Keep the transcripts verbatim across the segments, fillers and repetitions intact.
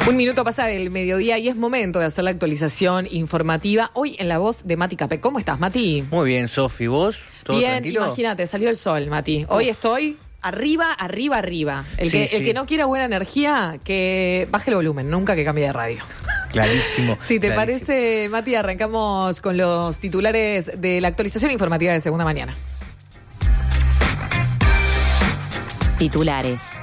Un minuto pasa del mediodía y es momento de hacer la actualización informativa. Hoy en la voz de Mati Capek. ¿Cómo estás, Mati? Muy bien, Sofi, ¿vos? ¿Todo bien, tranquilo? Imagínate, salió el sol, Mati. Hoy Uf. estoy arriba, arriba, arriba. El, sí, que, sí. el que no quiera buena energía, que baje el volumen, nunca que cambie de radio. Clarísimo. Si te clarísimo. parece, Mati, arrancamos con los titulares de la actualización informativa de Segunda Mañana. Titulares.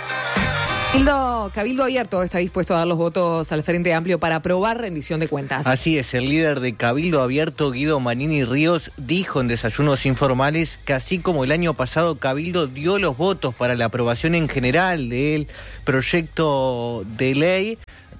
Cabildo, Cabildo Abierto está dispuesto a dar los votos al Frente Amplio para aprobar rendición de cuentas. Así es, el líder de Cabildo Abierto, Guido Manini Ríos, dijo en desayunos informales que así como el año pasado Cabildo dio los votos para la aprobación en general del proyecto de ley,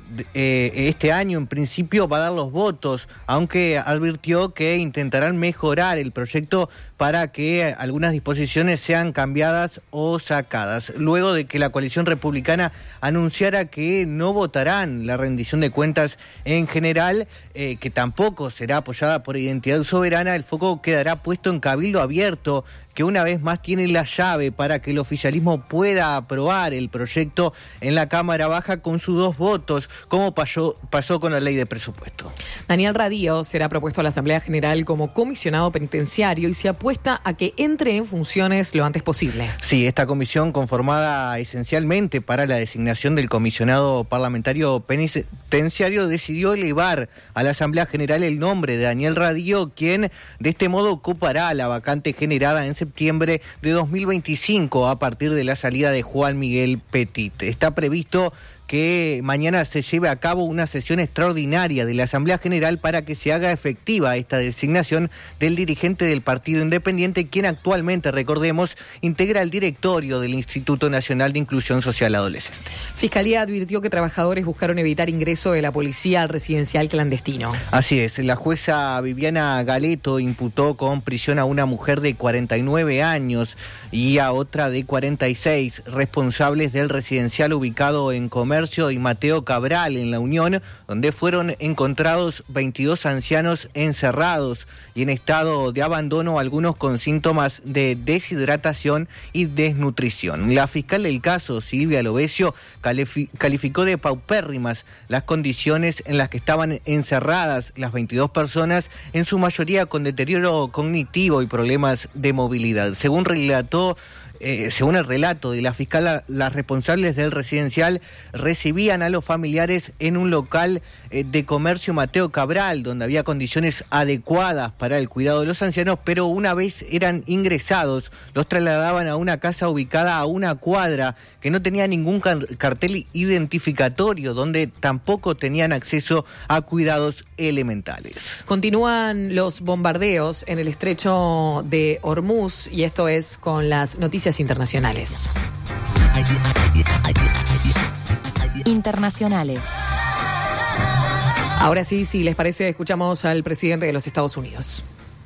Eh, este año en principio va a dar los votos, aunque advirtió que intentarán mejorar el proyecto para que algunas disposiciones sean cambiadas o sacadas. Luego de que la coalición republicana anunciara que no votarán la rendición de cuentas en general, eh, que tampoco será apoyada por Identidad Soberana, el foco quedará puesto en Cabildo Abierto, que una vez más tiene la llave para que el oficialismo pueda aprobar el proyecto en la Cámara Baja con sus dos votos, como pasó, pasó con la ley de presupuesto. Daniel Radío será propuesto a la Asamblea General como comisionado penitenciario y se apuesta a que entre en funciones lo antes posible. Sí, esta comisión, conformada esencialmente para la designación del comisionado parlamentario penitenciario, decidió elevar a la Asamblea General el nombre de Daniel Radío, quien de este modo ocupará la vacante generada en septiembre de dos mil veinticinco a partir de la salida de Juan Miguel Petit. Está previsto que mañana se lleve a cabo una sesión extraordinaria de la Asamblea General para que se haga efectiva esta designación del dirigente del Partido Independiente, quien actualmente, recordemos, integra el directorio del Instituto Nacional de Inclusión Social Adolescente. Fiscalía advirtió que trabajadores buscaron evitar ingreso de la policía al residencial clandestino. Así es, la jueza Viviana Galeto imputó con prisión a una mujer de cuarenta y nueve años y a otra de cuarenta y seis, responsables del residencial ubicado en Comercio y Mateo Cabral en La Unión, donde fueron encontrados veintidós ancianos encerrados y en estado de abandono, algunos con síntomas de deshidratación y desnutrición. La fiscal del caso, Silvia Lovesio, califi- calificó de paupérrimas las condiciones en las que estaban encerradas las veintidós personas, en su mayoría con deterioro cognitivo y problemas de movilidad. Según relató Eh, según el relato de la fiscal, las responsables del residencial recibían a los familiares en un local eh, de comercio Mateo Cabral, donde había condiciones adecuadas para el cuidado de los ancianos, pero una vez eran ingresados, los trasladaban a una casa ubicada a una cuadra que no tenía ningún car- cartel identificatorio, donde tampoco tenían acceso a cuidados elementales. Continúan los bombardeos en el estrecho de Hormuz y esto es con las noticias internacionales. Internacionales. Ahora sí, si les parece, escuchamos al presidente de los Estados Unidos.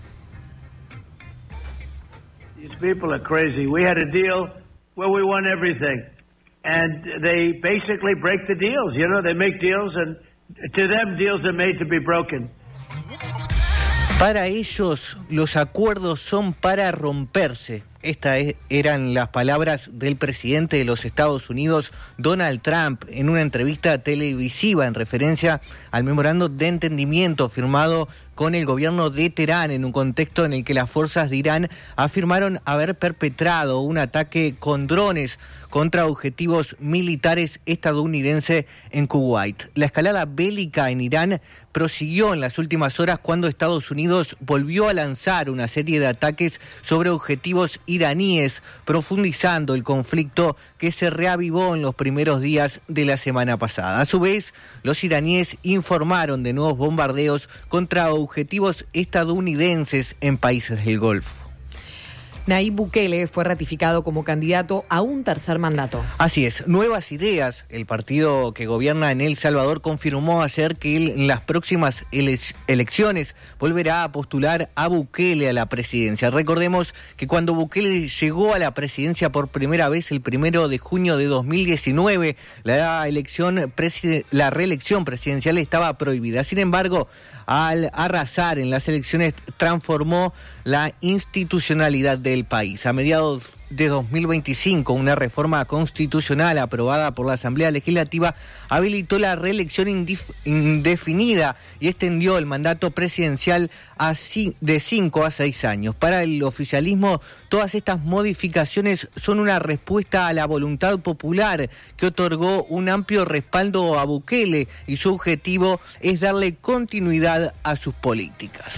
These people are crazy. We had a deal where we won everything, and they basically break the deals. You know, they make deals, and to them, deals are made to be broken. Para ellos, los acuerdos son para romperse. Estas eran las palabras del presidente de los Estados Unidos, Donald Trump, en una entrevista televisiva en referencia al memorando de entendimiento firmado con el gobierno de Teherán en un contexto en el que las fuerzas de Irán afirmaron haber perpetrado un ataque con drones contra objetivos militares estadounidenses en Kuwait. La escalada bélica en Irán prosiguió en las últimas horas cuando Estados Unidos volvió a lanzar una serie de ataques sobre objetivos iraníes, profundizando el conflicto que se reavivó en los primeros días de la semana pasada. A su vez, los iraníes informaron de nuevos bombardeos contra objetivos estadounidenses en países del Golfo. Nayib Bukele fue ratificado como candidato a un tercer mandato. Así es, Nuevas Ideas, el partido que gobierna en El Salvador, confirmó ayer que él, en las próximas ele- elecciones volverá a postular a Bukele a la presidencia. Recordemos que cuando Bukele llegó a la presidencia por primera vez el primero de junio de dos mil diecinueve, la elección preside- la reelección presidencial estaba prohibida. Sin embargo, al arrasar en las elecciones, transformó la institucionalidad del país. A mediados de dos mil veinticinco. Una reforma constitucional aprobada por la Asamblea Legislativa habilitó la reelección indif- indefinida y extendió el mandato presidencial a ci- de cinco a seis años. Para el oficialismo, todas estas modificaciones son una respuesta a la voluntad popular que otorgó un amplio respaldo a Bukele y su objetivo es darle continuidad a sus políticas.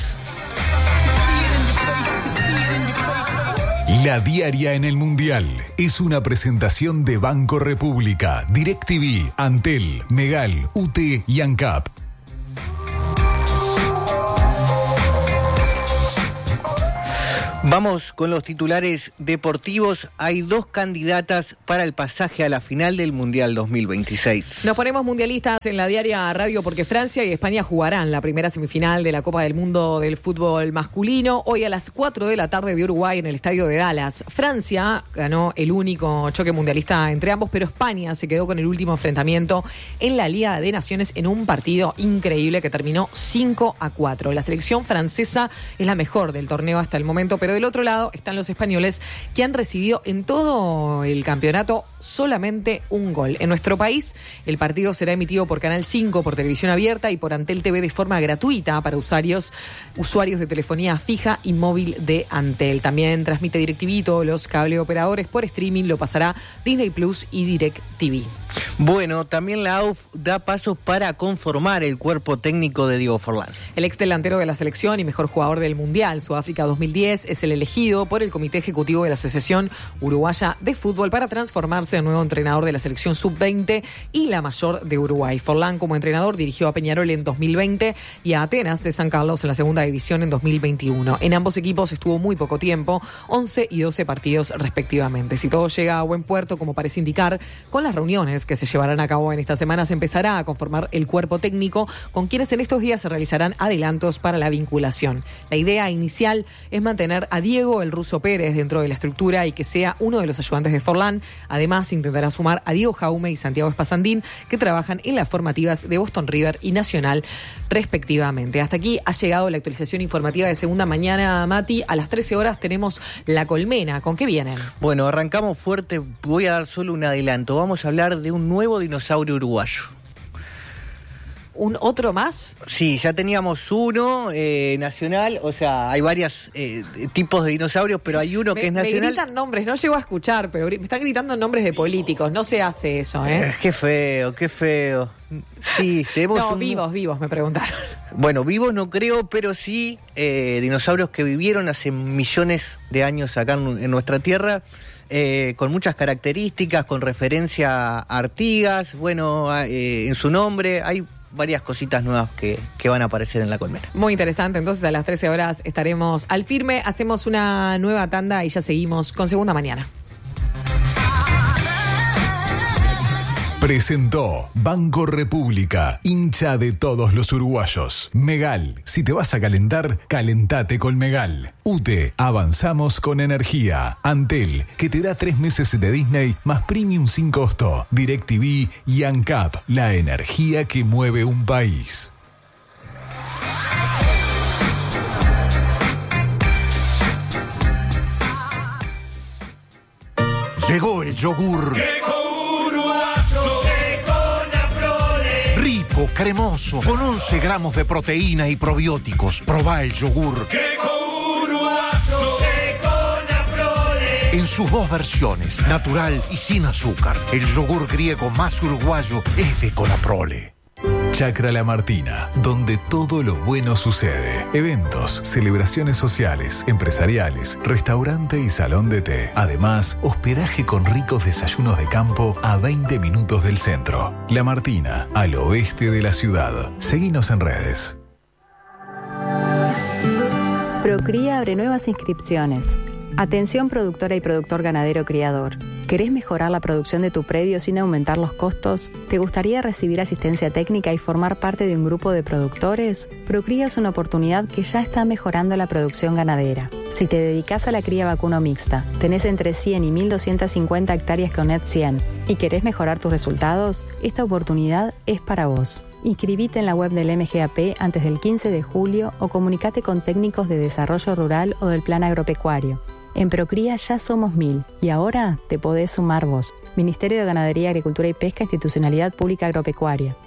La diaria en el Mundial es una presentación de Banco República, DirecTV, Antel, Megal, U T y ANCAP. Vamos con los titulares deportivos. Hay dos candidatas para el pasaje a la final del Mundial dos mil veintiséis. Nos ponemos mundialistas en la diaria radio porque Francia y España jugarán la primera semifinal de la Copa del Mundo del fútbol masculino hoy a las cuatro de la tarde de Uruguay en el estadio de Dallas. Francia ganó el único choque mundialista entre ambos, pero España se quedó con el último enfrentamiento en la Liga de Naciones en un partido increíble que terminó cinco a cuatro. La selección francesa es la mejor del torneo hasta el momento, pero del otro lado están los españoles que han recibido en todo el campeonato solamente un gol. En nuestro país el partido será emitido por Canal cinco, por televisión abierta y por Antel T V de forma gratuita para usuarios, usuarios de telefonía fija y móvil de Antel. También transmite DirecTV, todos los cable operadores por streaming lo pasará Disney Plus y DirecTV. Bueno, también la A U F da pasos para conformar el cuerpo técnico de Diego Forlán. El ex delantero de la selección y mejor jugador del Mundial Sudáfrica dos mil diez es el elegido por el Comité Ejecutivo de la Asociación Uruguaya de Fútbol para transformarse en nuevo entrenador de la selección sub veinte y la mayor de Uruguay. Forlán, como entrenador, dirigió a Peñarol en dos mil veinte y a Atenas de San Carlos en la segunda división en dos mil veintiuno. En ambos equipos estuvo muy poco tiempo, once y doce partidos respectivamente. Si todo llega a buen puerto, como parece indicar, con las reuniones que se llevarán a cabo en esta semana, se empezará a conformar el cuerpo técnico con quienes en estos días se realizarán adelantos para la vinculación. La idea inicial es mantener a Diego el Ruso Pérez dentro de la estructura y que sea uno de los ayudantes de Forlán. Además, intentará sumar a Diego Jaume y Santiago Espasandín, que trabajan en las formativas de Boston River y Nacional, respectivamente. Hasta aquí ha llegado la actualización informativa de Segunda Mañana, Mati. A las trece horas tenemos La Colmena. ¿Con qué vienen? Bueno, arrancamos fuerte. Voy a dar solo un adelanto. Vamos a hablar de un nuevo dinosaurio uruguayo. ¿Un otro más? Sí, ya teníamos uno eh, nacional, o sea, hay varios eh, tipos de dinosaurios, pero hay uno me, que es nacional. Me gritan nombres, no llego a escuchar, pero me están gritando nombres de políticos, no se hace eso, ¿eh? Eh, qué feo, qué feo. Sí, tenemos No, un... vivos, vivos, me preguntaron. Bueno, vivos no creo, pero sí eh, dinosaurios que vivieron hace millones de años acá en, en nuestra tierra. Eh, con muchas características, con referencia a Artigas, bueno, eh, en su nombre hay varias cositas nuevas que, que van a aparecer en La Colmena. Muy interesante, entonces a las trece horas estaremos al firme, hacemos una nueva tanda y ya seguimos con Segunda Mañana. Presentó Banco República, hincha de todos los uruguayos. Megal, si te vas a calentar, calentate con Megal. U T, avanzamos con energía. Antel, que te da tres meses de Disney más Premium sin costo. DirecTV y ANCAP, la energía que mueve un país. Llegó el yogur. Rico, cremoso, con once gramos de proteína y probióticos. Probá el yogur. En sus dos versiones, natural y sin azúcar. El yogur griego más uruguayo es de Conaprole. Chacra La Martina, donde todo lo bueno sucede. Eventos, celebraciones sociales, empresariales, restaurante y salón de té. Además, hospedaje con ricos desayunos de campo a veinte minutos del centro. La Martina, al oeste de la ciudad. Seguinos en redes. Procría abre nuevas inscripciones. Atención productora y productor ganadero criador. ¿Querés mejorar la producción de tu predio sin aumentar los costos? ¿Te gustaría recibir asistencia técnica y formar parte de un grupo de productores? Procría es una oportunidad que ya está mejorando la producción ganadera. Si te dedicas a la cría vacuno mixta, tenés entre cien y mil doscientas cincuenta hectáreas con Net cien y querés mejorar tus resultados, esta oportunidad es para vos. Inscribite en la web del M G A P antes del quince de julio o comunicate con técnicos de desarrollo rural o del plan agropecuario. En Procría ya somos mil y ahora te podés sumar vos. Ministerio de Ganadería, Agricultura y Pesca, Institucionalidad Pública Agropecuaria.